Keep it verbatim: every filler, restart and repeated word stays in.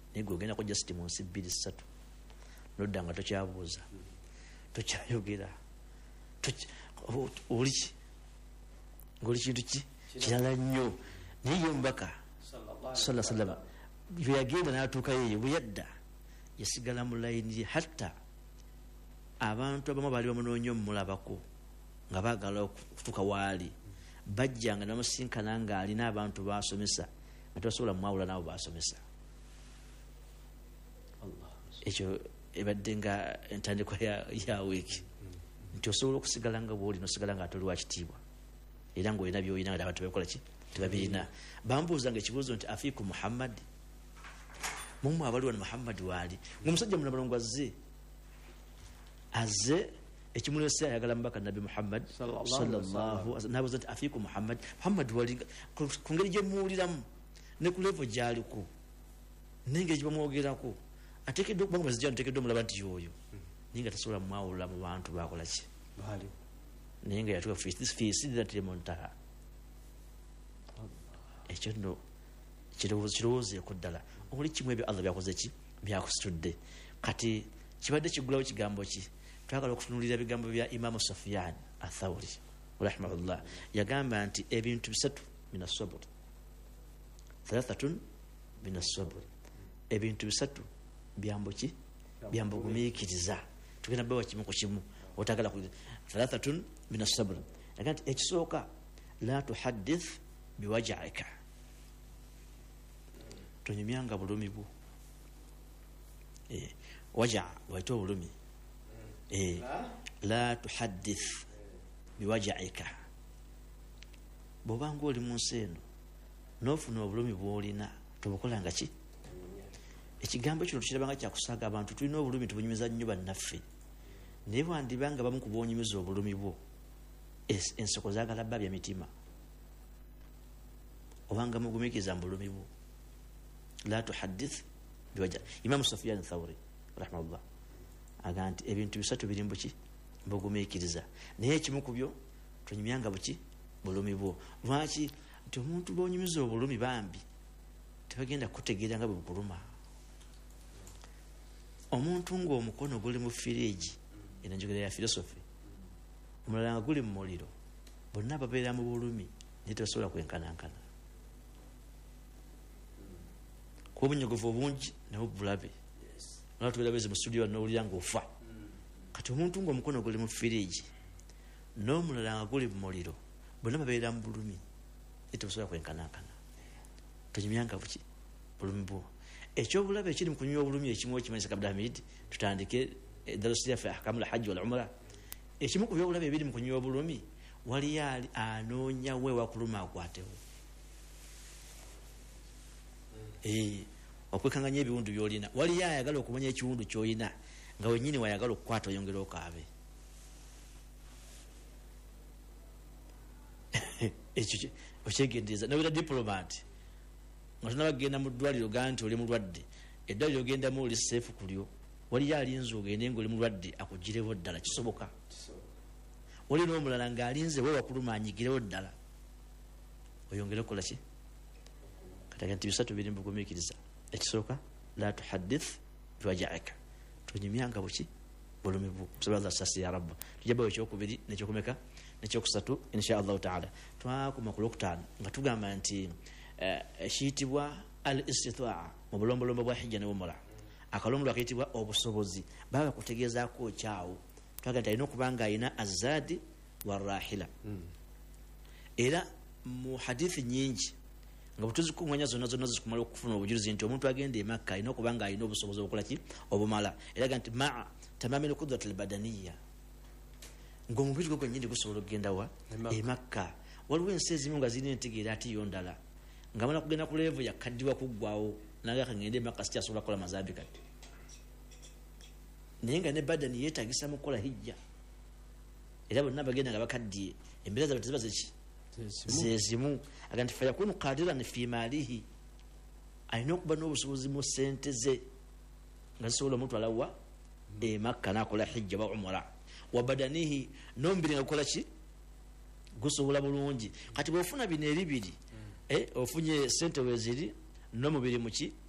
nego ogenda ko just mu nsi bbiri ssatu nodda nga tokyabuuza tokyayogera oli ki ng'oli kintu ki kirala nnyo naye ye omubaka sala salama bwe yagenda n'atuukayo eyo bwe yadda yasigala mu layini ye hatta abantu abamu baali bamunoonya omulabako nga baagala okutuuka waali bajjanga namusinkana ng'alina abantu baasomesa nga tebasobola mwawula naabo baasomesa ekyo ebadde nga entandikwa ya wiiki nti osobola okusigala nga bwoli nosigala nga atoli wa kitiibwa era ng'olina byolina nga abantu bakola ki tebabirina bambuuza nga ekibuuzo nti afiiku muhammadi mumwe abaliwa ni muhammadi waali ngaomusajja munabalongo azze azze ekimulese ayagala mubaka nabi muhammad sallallahu nabuuza nti afiiku muhammadi muhammadi wali ku ngeri gyemuwuliramu ne ku levo gy'aliko nengeri gyebamwogerako ateekeddwa okubanga bazijja nteekeddwa omulaba nti yoyo naye nga tasobola mwawulula mu bantu bakola ki naye nga yatuuka fi sidratil muntaha ekyo nno kirowoozeeko ddala oli kimu ebyo allah byakoze ki byakusitudde kati kibadde kiggulawo kigambo ki twagala okutunulira ebigambo bya imamu Sufyan athawri rahimahullah yagamba nti ebintu bisatu min as-sabr thalathatun min as-sabr ebintu bisatu byambo ki byambo gumiikiriza tugenda bawa kimu ku kimu otagala ku thalathatun min as-sabr yagamba nti ekisooka la tuhaddith biwaj'ika tonyumyanga bulumi bwo eh waja waito bulumi eh la tuhaddith biwaj'ika bobanga oli mu nseno nofuna obulumi bwolina tobukolanga ki ekigambo kino tukirabanga kyakusaaga abantu tulina obulumi tubunyumiza nnyo bannaffe naye bwandibanga bamu kubonyumiza obulumi bwo ensoko zaagala babya mitima obanga mugumikiza mbulumi bwo la tuhaddith biwaj'a imam Sufyan Thawri rahimahullah aganti ebintu bisatu biri mbuki mbugumikiriza naye ekimu kubyo tonyumyanga buki bulumi bwo lwaki nti omuntu bonyumiza obulumi bambi tebagenda kutegeera nga bwebukuluma omuntu ng'omukono guli mu firiji ena njogera ya philosophy omulala nga guli mu muliro bonna babeera mu bulumi naye tebasobola kwenkanankana kuba obunyogovu obungi nawe bulabe olaba tubeera beze mu studio n'owulira ng'ofa kati omuntu ng'omukono guli mu firiji n'omulala nga guli mu muliro bonna babeera mu bulumi naye tebasobola kwenkanankana tonyumyanga buki bulumi bwo ekyobulabe ekiri mu kunywa obulumi ekimu okimanyisa kabda hamid tutandike darusi yaffe ahkamul hajji wal umra ekimu ku byobulabe ebiri mu kunywa obulumi waliyo ali anoonya we wakuluma akwatewo eh okwekanganya ebiwundu byolina waliyo ayagala okumanya ekiwundu kyolina nga wenyini wayagala okukwata oyongera okaabe ekyo okyegendereza nawera diplomat nga tonabagenda mu ddwaliro gaa nti oli mulwadde eddwaliro ogendamu oli seefu kulyo waliyo alinze ogende nga oli mulwadde akugirewo ddala kisoboka wali n'omulala ng'alinze we wakuluma anyigirewo ddala oyongere okukola ki kataga nti bisatu biri mbugumiikiriza ekisooka la tuhaddith biwaj'ika tonyumyanga buki bulumi bwo subhanallah sasi ya rabba tujabawo ekyokubiri nekyokumeka nekyokusatu insha allahu taala twakoma ku lokutaano nga tugamba nti ekiyitibwa al istitaa mu bulombolombo bwa hijja ne umra akalombolombo akayitibwa obusobozi baba kutegeezaako kyawo twaga nti alina okuba nga alina azadi warahila era mu hadithi nyingi nga butuzikunganya zonna zonna zikumala okufuna obujulizi nti omuntu agenda e Makka alina okuba nga alina obusobozi obukola ki obumala eraga nti maa tamamil qudrati albadaniya ng'omubiri gwe gwennyini gusobola okugenda wa e Makka waliwo ensi ezimu nga zirina entegeera ati yo ndala nga mala kugenda ku levo yakaddiwa kuggwawo nange akangende e Makka sikyasobola kukola mazambi kati naye nga ne badani yeetagisa mu kukola hijja era bonna bagenda nga bakaddiye embeera zaabwe teziba zeki zezimu aga nti fayakunu qadiran fi maalihi alina okuba n'obusobozi mu sente ze nga zisobola omutwala wa e Makka n'akola hijja wa umra wa badanihi n'omubiri nga gukola ki gusobola bulungi kati bw'ofuna bino ebibiri eh ofunye sente weeziri n'omubiri muki